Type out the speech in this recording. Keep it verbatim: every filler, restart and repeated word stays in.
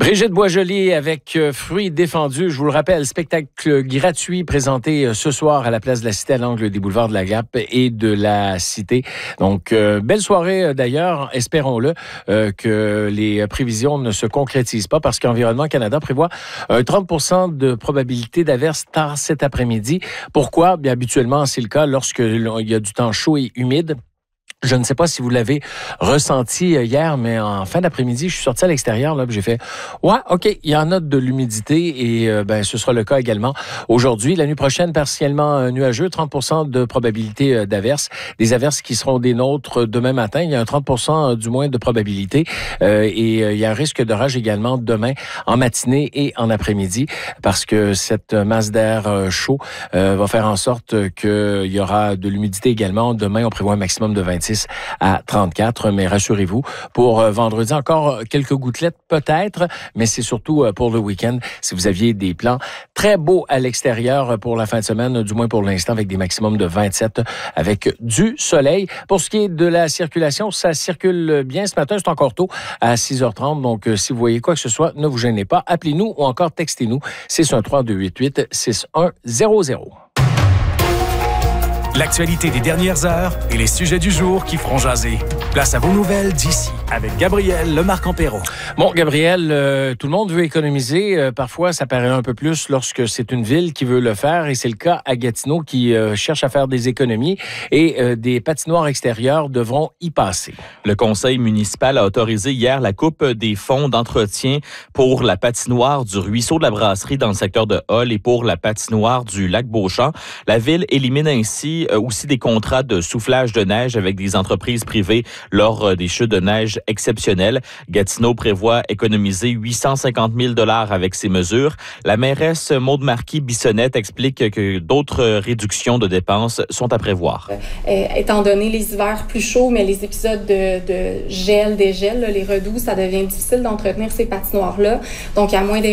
Brigitte Boisjoli avec euh, Fruits défendus. Je vous le rappelle, spectacle gratuit présenté euh, ce soir à la place de la Cité à l'angle des boulevards de la Gap et de la Cité. Donc, euh, belle soirée euh, d'ailleurs. Espérons-le euh, que les prévisions ne se concrétisent pas parce qu'Environnement Canada prévoit un trente pour cent de probabilité d'averse tard cet après-midi. Pourquoi? Bien, habituellement, c'est le cas lorsqu'il y a du temps chaud et humide. Je ne sais pas si vous l'avez ressenti hier, mais en fin d'après-midi, je suis sorti à l'extérieur, là, puis j'ai fait « Ouais, OK, il y en a de l'humidité et euh, ben ce sera le cas également aujourd'hui. La nuit prochaine, partiellement euh, nuageux, trente pour cent de probabilité euh, d'averse. Des averses qui seront des nôtres demain matin. Il y a un trente pour cent euh, du moins de probabilité euh, et euh, il y a un risque d'orage également demain en matinée et en après-midi parce que cette masse d'air euh, chaud euh, va faire en sorte qu'il y aura de l'humidité également. Demain, on prévoit un maximum de vingt-six à trente-quatre, mais rassurez-vous, pour euh, vendredi, encore quelques gouttelettes peut-être, mais c'est surtout euh, pour le week-end, si vous aviez des plans très beaux à l'extérieur pour la fin de semaine, du moins pour l'instant, avec des maximums de vingt-sept, avec du soleil. Pour ce qui est de la circulation, ça circule bien ce matin, c'est encore tôt, à six heures trente, donc euh, si vous voyez quoi que ce soit, ne vous gênez pas, appelez-nous ou encore textez-nous, six un trois deux huit huit six un zéro zéro. L'actualité des dernières heures et les sujets du jour qui feront jaser. Place à vos nouvelles d'ici avec Gabriel Lemarque-Empéraud. Bon, Gabriel, euh, tout le monde veut économiser. Euh, parfois, ça paraît un peu plus lorsque c'est une ville qui veut le faire et c'est le cas à Gatineau qui euh, cherche à faire des économies et euh, des patinoires extérieures devront y passer. Le conseil municipal a autorisé hier la coupe des fonds d'entretien pour la patinoire du Ruisseau de la Brasserie dans le secteur de Hull et pour la patinoire du lac Beauchamp. La ville élimine ainsi aussi des contrats de soufflage de neige avec des entreprises privées lors des chutes de neige exceptionnelles. Gatineau prévoit économiser huit cent cinquante mille dollars avec ces mesures. La mairesse Maude Marquis-Bissonnette explique que d'autres réductions de dépenses sont à prévoir. Euh, étant donné les hivers plus chauds, mais les épisodes de, de gel, dégel, là, les redoux, ça devient difficile d'entretenir ces patinoires-là. Donc, à moins